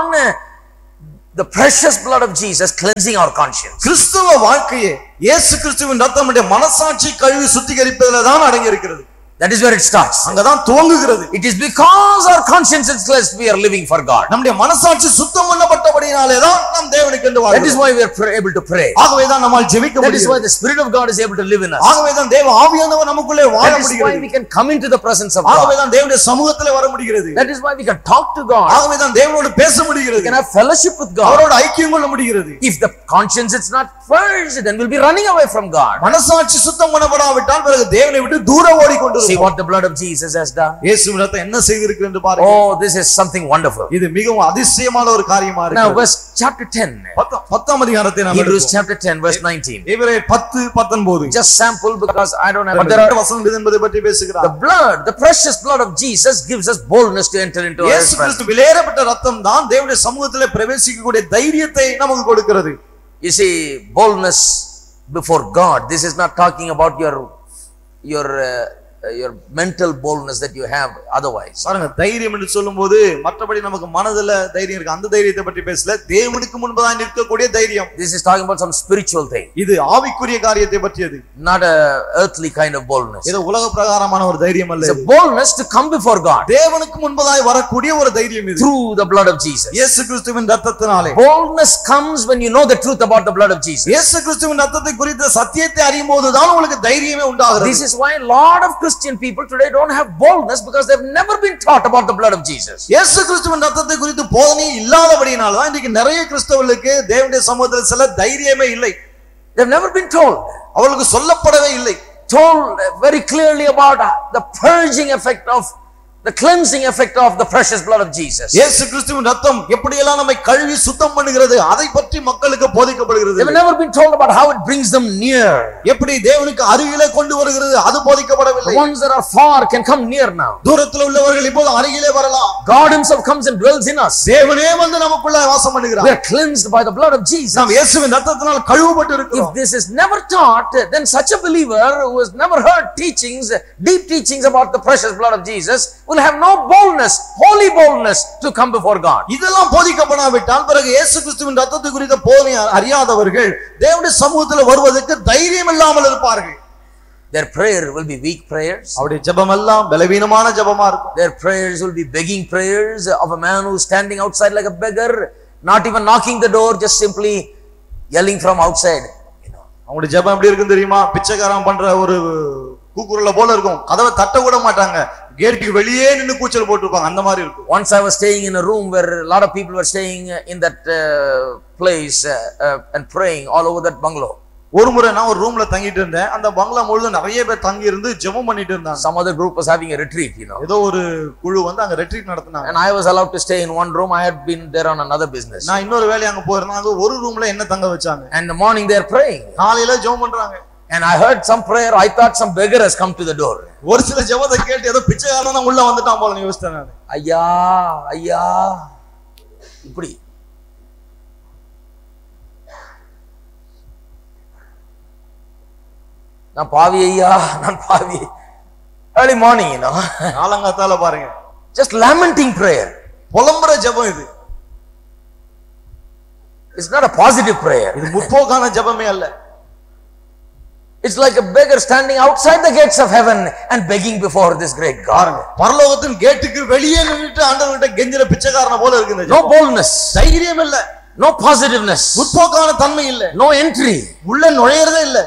the precious blood of Jesus cleansing our conscience. கிறிஸ்தவ வாழ்க்கையே இயேசு கிறிஸ்துவின் இரத்தம் நம்முடைய மனசாட்சி கழுவி சுத்திகரிப்பதில் தான் அடங்கி இருக்கிறது. That is where it starts. அங்கதான் துவங்குகிறது. It is because our conscience is cleansed we are living for God. நம்முடைய மனசாட்சி சுத்தம் பண்ணப்பட்டபடியாலே தான் நாம் தேவனுக்கு என்று வாழ்கிறோம். That is why we are able to pray. ஆகவே தான் நம்மால் ஜெபிக்க முடியும். That is why the Spirit of God is able to live in us. ஆகவே தான் தேவ ஆவியானவர் நமக்குள்ளே வாழ That is why முடிகிறது. we can come into the presence of God. ஆகவே தான் தேவனுடைய சமூகத்திலே வர முடிகிறது. That is why we can talk to God. ஆகவே தான் தேவனோடு பேச முடிகிறது. We can have fellowship with God. அவரோடு ஐக்கியம் கொள்ள முடிகிறது. If the conscience is not purged, then we'll be running away from God. மனசாட்சி சுத்தம் பண்ணப்படாவிட்டால் பிறகு தேவனை விட்டு தூர ஓடிக்கொண்டிருப்போம். See what the blood of Jesus has done. இயேசுவின் இரத்தம் என்ன செய்திருக்கு என்று பாருங்க. Oh, this is something wonderful. இது மிகவும் அதிசயமான ஒரு காரியமா இருக்கு. Now verse chapter ten. பத்தாம் அதிகாரத்தை நாம் Hebrews chapter ten verse nineteen. எபிரேயர் பத்து பத்தொன்பது. Just sample because I don't have. But there are வசனம் என்பதை பற்றி பேசுகிறார். The blood, the precious blood of Jesus gives us boldness to enter into இயேசு கிறிஸ்து விலையேறப்பட்ட இரத்தம் தான் தேவனுடைய சமூகத்திலே பிரவேசிக்கக்கூடிய தைரியத்தை நமக்கு கொடுக்கிறது. You see, boldness before God. This is not talking about your your uh, your mental boldness that you have otherwise. பாருங்க, தைரியம் என்று சொல்லும்போது மற்றபடி நமக்கு மனதில தைரியம் இருக்கு, அந்த தைரியத்தை பற்றி பேசல. தேவனுக்கு முன்பதாக நிற்கக்கூடிய தைரியம். This is talking about some spiritual thing. இது ஆவிக்குரிய காரியத்தை பற்றியது. Not a earthly kind of boldness. இது உலக பிரகாரமான ஒரு தைரியம் அல்ல. It's a boldness to come before God. தேவனுக்கு முன்பதாக வரக்கூடிய ஒரு தைரியம் இது. Through the blood of Jesus. இயேசு கிறிஸ்துவின் இரத்தத்தினாலே. Boldness comes when you know the truth about the blood of Jesus. இயேசு கிறிஸ்துவின் இரத்தத்தை குறித்த சத்தியத்தை அறியும்போது தான் உங்களுக்கு தைரியமே உண்டாகிறது. This is why a lot of Christian people today don't have boldness because they've never been taught about the blood of Jesus. இயேசு கிறிஸ்துவின் இரத்தத்தை குறித்து போதனை இல்லாதபடியினால தான் இன்னைக்கு நிறைய கிறிஸ்தவர்களுக்கு தேவனுடைய சமூகத்தில் சில தைரியமே இல்லை. They've never been told. அவங்களுக்கு சொல்லப்படவே இல்லை. Told very clearly about the purging effect of the cleansing effect of the precious blood of Jesus. இயேசு கிறிஸ்துவின் இரத்தம் எப்படி எல்லாம் நம்மை கழுவி சுத்தம் பண்ணுகிறது அதை பற்றி மக்களுக்கு போதிக்கப்படுகிறது. They've never been told about how it brings them near. எப்படி தேவனுக்கு அருகிலே கொண்டு வருகிறது அது போதிக்கப்படவில்லை. The ones that are far can come near now. தூரத்தில் உள்ளவர்கள் இப்போது அருகிலே வரலாம். God himself comes and dwells in us. தேவனே வந்து நமக்குள்ள வாசம் பண்ணுகிறார். We are cleansed by the blood of Jesus. நாம் இயேசுவின் இரத்தத்தினால் கழுவப்பட்டு இருக்கிறோம். If this is never taught, then such a believer who has never heard teachings, deep teachings about the precious blood of Jesus will have no boldness, holy boldness to come before God. இதெல்லாம் போதிக்கப்படாவிட்டால் பிறகு இயேசு கிறிஸ்துவின் இரத்தத்தை குறித்த போதனை அறியாதவர்கள் தேவனுடைய சமூகத்தில் வருவதற்கு தைரியம் இல்லாமல் இருப்பார்கள். Their prayer will be weak prayers. அவருடைய ஜெபம் எல்லாம் பலவீனமான ஜெபமா இருக்கும். Their prayers will be begging prayers of a man who is standing outside like a beggar, not even knocking the door, just simply yelling from outside. You know. அவங்களுடைய ஜெபம் எப்படி இருக்கும் தெரியுமா? பிச்சைக்காரன் பண்ற ஒரு கூக்குரல போல இருக்கும். கதவை தட்ட கூட மாட்டாங்க. கேட்டுக்கு வெளியே நின்னு கூச்சல் போட்டுருப்பாங்க. அந்த மாதிரி இருக்கும். Once I was staying in a room where a lot of people were staying in that uh, place uh, uh, and praying all over that bungalow. ஒரு முறை நான் ஒரு ரூம்ல தங்கிட்டு இருந்தேன். அந்த பங்களா முழுதும் நிறைய பேர் தங்கி இருந்து ஜெபம் பண்ணிட்டு இருந்தாங்க. Some other group was having a retreat, you know. ஏதோ ஒரு குழு வந்து அங்க ரெட்ரீட் நடத்துனாங்க. And I was allowed to stay in one room. I had been there on another business. நான் இன்னொரு வேலை அங்க போயிருந்தேன். அங்க ஒரு ரூம்ல என்ன தங்க வச்சாங்க. And in the morning they are praying. காலையில ஜெபம் பண்றாங்க. And I heard some prayer. I thought some beggar has come to the door. ஒரு சில ஜெபத்தை கேட்டு ஏதோ பிச்சைக்காரன் தான் உள்ள வந்துட்டான் போல யோசிச்சேன் நான். ஐயா ஐயா இப்படி நான் பாவி ஐயா நான் பாவி. early morning, you know. காலங்காத்தால பாருங்க. Just lamenting prayer. புலம்புற ஜெபம் இது. It's not a positive prayer. இது முற்போக்கான ஜெபமே அல்ல. It's like a beggar standing outside the gates of heaven and begging before this great God. பரலோகத்தின் கேட்டுக்கு வெளியே நின்னுட்டு ஆண்டவர்கிட்ட கெஞ்சிற பிச்சைக்காரன போல இருக்கு இந்த No ஜெபம். boldness. தைரியம் இல்ல. No positiveness. முற்போக்கான தன்மை இல்ல. No entry. உள்ள நுழையறதே இல்ல.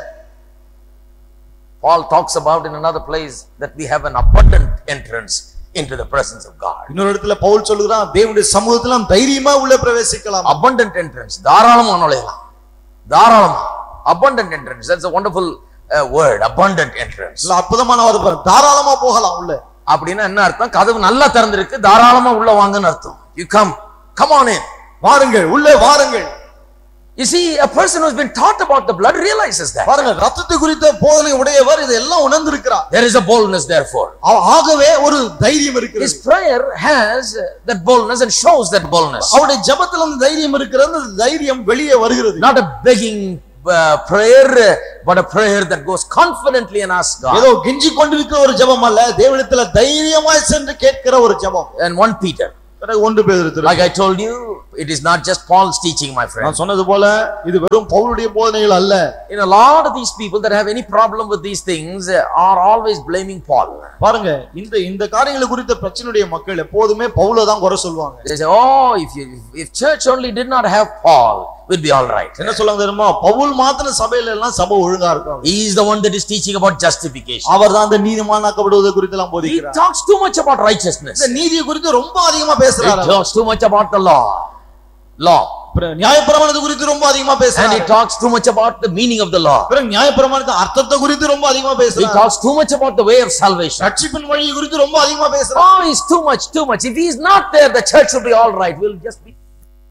Paul talks about in another place that we have an abundant entrance into the presence of God. இன்னொரு இடத்துல பவுல் சொல்றான் தேவனுடைய சமூகத்துல நாம் தைரியமா உள்ள பிரவேசிக்கலாம். Abundant entrance. தாராளமா நுழையலாம். தாராளமா. Abundant entrance. That's a wonderful uh, word, abundant entrance. இல்ல அற்புதமான வார்த்தை பாருங்க, தாராளமா போகலாம் உள்ள. அப்படின்னா என்ன அர்த்தம்? கதவு நல்லா திறந்திருக்கு, தாராளமா உள்ள வாங்கன்னு அர்த்தம். You come, come on in. வாருங்கள், உள்ளே வாருங்கள். You see, a person who's been taught about the blood realizes that. பாருங்க, ரத்தத்தை குறித்த போதனை உடையவர் இதெல்லாம் உணர்ந்திருக்கிறார். There is a boldness therefore. ஆகவே ஒரு தைரியம் இருக்கிறது. His prayer has that boldness and shows that boldness. அவருடைய ஜெபத்துல அந்த தைரியம் இருக்கிறது, அந்த தைரியம் வெளியே வருகிறது. Not a begging uh, prayer, but a prayer that goes confidently and asks God. ஏதோ கெஞ்சி கொண்டிருக்கிற ஒரு ஜெபம் அல்ல, தேவனிடத்துல தைரியமாய் சென்று கேட்கிற ஒரு ஜெபம். And First Peter. ஒன்று பேதுரு. Like I told you, it is not just Paul's teaching, my friend. நான் சொன்னது போல இது வெறும் பவுலுடைய போதனைகள் அல்ல. In a lot of these people that have any problem with these things are always blaming Paul. பாருங்க, இந்த இந்த காரியங்களை குறித்த பிரச்சனையுடைய மக்கள் எப்போதுமே பவுலை தான் குறை சொல்வாங்க. They say, oh, if you if church only did not have Paul, we'd be all right. என்ன சொல்றாங்க தெரியுமா? பவுல் மாத்திர சபையில எல்லாம் சபை ஒழுங்கா இருக்கும். He is the one that is teaching about justification. அவர்தான் அந்த நீதிமானாக்கப்படுவது குறித்து எல்லாம் போதிக்கிறார். He talks too much about righteousness. இந்த நீதியை குறித்து ரொம்ப அதிகமா பேசுறாரு. He talks too much about the law. Law. நியாயப்பிரமாணத்தை குறித்து ரொம்ப அதிகமா பேசுறாரு. And he talks too much about the meaning of the law. பிறகு நியாயப்பிரமாணத்தின் அர்த்தத்தை குறித்து ரொம்ப அதிகமா பேசுறாரு. He talks too much about the way of salvation. ரட்சிப்பின் வழியை குறித்து ரொம்ப அதிகமா பேசுறாரு. Oh, he's too much, too much. If he is not there, the church will be all right. We'll just be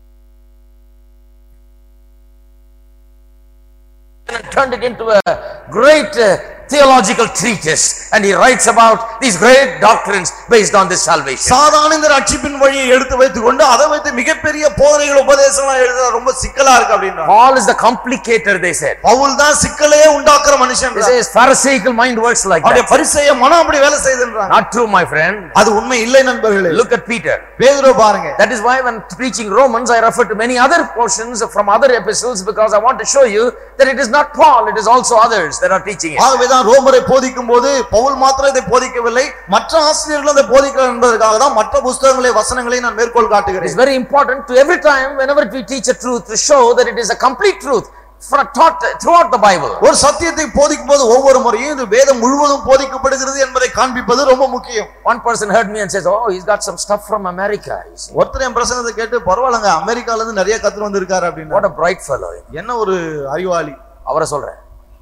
and turned it into a great uh, theological treatise, and he writes about these great doctrines based on this salvation. சாதாரண இந்த ரட்சிப்பின் வழியை எடுத்து வைத்துக்கொண்டு அதை வைத்து மிகப்பெரிய போதனைகள் உபதேசங்கள் எழுத ரொம்ப சிக்கலா இருக்கு அப்படின்றாங்க. Paul is the complicator, they said. Pavul தான் சிக்கலையே உண்டாக்குற மனுஷன். They say Pharisaical mind works like that. அவருடைய பரிசேய மனம் அப்படி வேலை செய்துன்றாங்க. Not true, my friend. அது உண்மை இல்லை நண்பர்களே. Look at Peter. பேதுரு பாருங்க. That is why when preaching Romans I refer to many other portions from other epistles, because I want to show you that it is not Paul, it is also others that are teaching it. ஆகவே தான் ரோமரை போதிக்கும் போது பவுல் மாத்திரம் இதை போதிக்கவில்லை, மற்ற ஆசிரியர்களும் அதை போதிக்கிறார் என்பதற்காக தான் மற்ற புத்தகங்களை வசனங்களை நான் மேற்கோள் காட்டுகிறேன். It's very important to every time whenever we teach a truth to show that it is a complete truth for taught throughout the Bible. ஒரு சத்தியத்தை போதிக்கும்போது ஒவ்வொரு முறையும் இது வேதம் முழுவதும் போதிக்கப்படுகிறது என்பதை காண்பிப்பது ரொம்ப முக்கியம். One person heard me and says, oh, he's got some stuff from America. ஒருத்தர் என் பிரசங்கத்தை கேட்டு பரவாயில்லைங்க, அமெரிக்கால இருந்து நிறைய கத்துட்டு வந்திருக்காரு அப்படின்னு. What a bright fellow. என்ன ஒரு அறிவாளி. அவரை சொல்றேன்.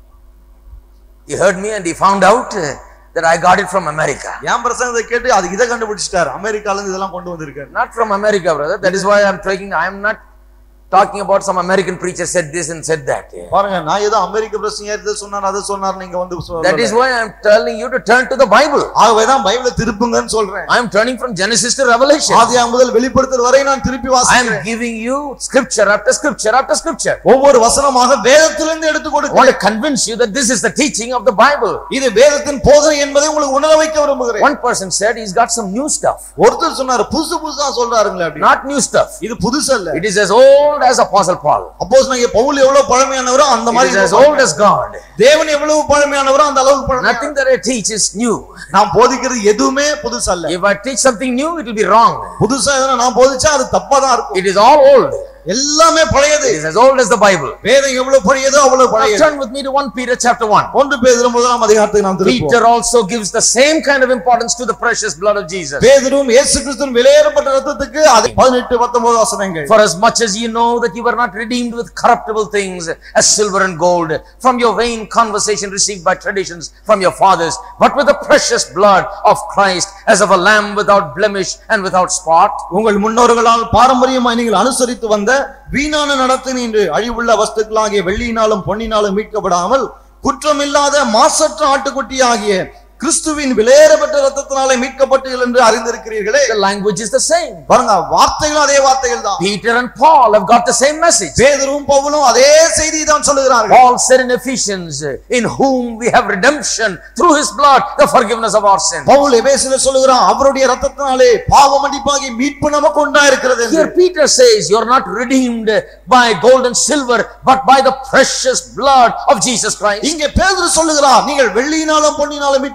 He heard me and he found out that I got it from America. என் பிரசங்கத்தை கேட்டு அது இத கண்டுபிடிச்சிட்டார், அமெரிக்கால இருந்து இதெல்லாம் கொண்டு வந்திருக்காரு. Not from America, brother. That is why I am taking I am not talking about some American preacher said this and said that. பாருங்க, நான் ஏதோ அமெரிக்க பிரசங்கர் இத சொன்னார் அத சொன்னார் நீங்க வந்து சொல்றீங்க. That is why I am telling you to turn to the Bible. ஆகவே தான் பைபிளை திருப்புங்கன்னு சொல்றேன். I am turning from Genesis to Revelation. ஆதியாகமம் முதல் வெளிப்படுத்தல் வரை நான் திருப்பி வாசிக்கிறேன். I am giving you scripture after scripture after scripture. ஒவ்வொரு வசனமாக வேதத்திலிருந்து எடுத்து கொடுக்கிறேன். I want to convince you that this is the teaching of the Bible. இது வேதத்தின் போதனை என்பதை உங்களுக்கு உணர வைக்க விரும்புகிறேன். One person said he's got some new stuff. ஒருத்தர் சொன்னார் புதுசு புதுசா சொல்றாருங்களே அப்படி. Not new stuff. இது புதுசு அல்ல. It is as old as Apostle Paul. அப்போஸ்தலனாகிய பவுல் எவ்வளவு பழமையானவரோ அந்த மாதிரி is as old as God. தேவன் எவ்வளவு பழமையானவரோ அந்த அளவுக்கு பழமையானவர். Nothing that I teach is new. நான் போதிக்கிறது எதுவுமே புதுசு அல்ல. If I teach something new, it will be wrong. புதுசா எதனா நான் போதிச்சா அது தப்பா தான் இருக்கும். It is all old. எல்லாமே பழையது. It is as old as the Bible. வேதம் எவ்வளவு பழையதோ அவ்வளவு பழையது. Turn with me to First Peter chapter one. ஒன்று பேதுரு முதலாம் அதிகாரத்துக்கு நாம் திரும்புவோம். Peter also gives the same kind of importance to the precious blood of Jesus. பேதுருவும் இயேசு கிறிஸ்துவின் விலையேறப்பட்ட இரத்தத்துக்கு அது பதினெட்டு பத்தொன்பது வசனங்கள். For as much as you know that you were not redeemed with corruptible things as silver and gold from your vain conversation received by traditions from your fathers, but with the precious blood of Christ as of a lamb without blemish and without spot. உங்கள் முன்னோர்களால் பாரம்பரியமாய் நீங்கள் அனுசரித்து வந்த வீணான நடத்தினின்று அழிவுள்ள வஸ்துக்களாகிய வெள்ளியினாலும் பொன்னினாலும் மீட்கப்படாமல் குற்றமில்லாத மாசற்ற ஆட்டுக்குட்டி ஆகிய கிறிஸ்துவின் விலையேறப்பட்ட இரத்தத்தினாலே மீட்கப்பட்டீர்கள் என்று அறிந்திருக்கிறீர்களே. The language is the same. பாருங்க, வார்த்தைகள் அதே வார்த்தைகள் தான். Peter and Paul have got the same message. பேதுருவும் பவுலும் அதே செய்தியை தான் சொல்லுகிறார்கள். Paul said in Ephesians, in whom we have redemption through his blood, the forgiveness of our sins. Pavul எபேசியர் சொல்லுகிறான், அவருடைய இரத்தத்தினாலே பாவ மன்னிப்பாகிய மீட்பு நமக்கு உண்டாயிருக்கிறது என்று. Here Peter says, you are not redeemed by gold and silver, but by the precious blood of Jesus Christ. இங்கே பேதுரு சொல்லுகிறார், நீங்கள் வெள்ளியினாலும் பொன்னினாலும் மீட்க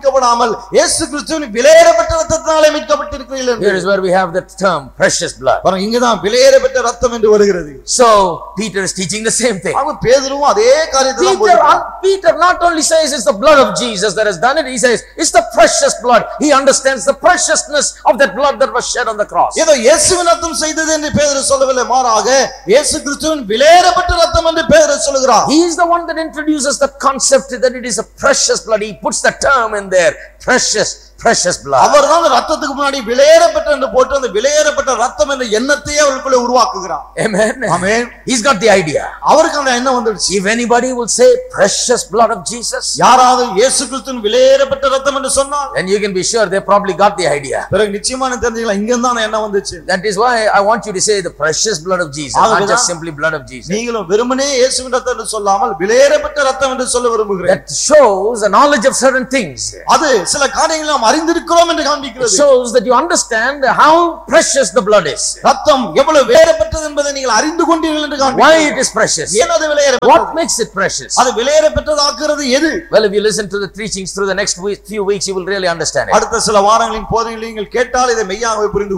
மீட்கப்படாமல் இயேசு கிறிஸ்துவின் விலையேறப்பட்ட இரத்தத்தினாலே மீட்கப்பட்டிருக்கிறீர்கள். Here is where we have the term precious blood. பாருங்க, இங்கதான் விலையேறப்பட்ட இரத்தம் என்று வருகிறது. So Peter is teaching the same thing. அவன் பேதுருவும் அதே காரியத்தை தான் Peter, போதிக்கிறான். Peter not only says it's the blood of Jesus that has done it, he says it's the precious blood. He understands the preciousness of that blood that was shed on the cross. ஏதோ இயேசுவின் இரத்தம் செய்தது என்று பேதுரு சொல்லவில்லை, மாறாக இயேசு கிறிஸ்துவின் விலையேறப்பட்ட இரத்தம் என்று பேதுரு சொல்கிறார். He is the one that introduces the concept that it is a precious blood. He puts the term in there, precious, precious blood. அவர்தான் இரத்தத்துக்கு முன்னாடி விலையேறப்பட்ட என்று போட்டு அந்த விலையேறப்பட்ட இரத்தம் என்ற எண்ணத்தையே அவருக்குள்ளே உருவாக்குகிறார். Amen. Amen. He's got the idea. அவருக்கு அந்த எண்ணம் வந்துருச்சு. If anybody will say precious blood of Jesus, யாராவது இயேசு கிறிஸ்துவின் விலையேறப்பட்ட இரத்தம் என்று சொன்னால், then you can be sure they probably got the idea. பிறகு நிச்சயமா தெரிஞ்சுக்கலாம், இங்க தான் அந்த எண்ணம் வந்துச்சு. That is why I want you to say the precious blood of Jesus, not just simply blood of Jesus. நீங்களும் வெறுமனே இயேசுவின் இரத்தம் என்று சொல்லாமல் விலையேறப்பட்ட இரத்தம் என்று சொல்ல விரும்புகிறேன். That shows a knowledge of certain things. அது சில காரியங்களை நாம் அறிந்திருக்கிறோம் என்று It காண்பிக்கிறது. shows that you understand how precious the blood is. இரத்தம் எவ்வளவு விலையேறப்பட்டது என்பதை நீங்கள் அறிந்து கொண்டீர்கள் என்று Why காண்பிக்கிறது. it is precious. ஏன் அது விலையேறப்பட்டது? What makes it precious? அது விலையேறப்பட்டதாக்குறது எது? Well, if you listen to the teachings through the next week, few weeks, you will really understand it. அடுத்த சில வாரங்களின் போதனைகளை நீங்கள் கேட்டால் இதை மெய்யாகவே புரிந்து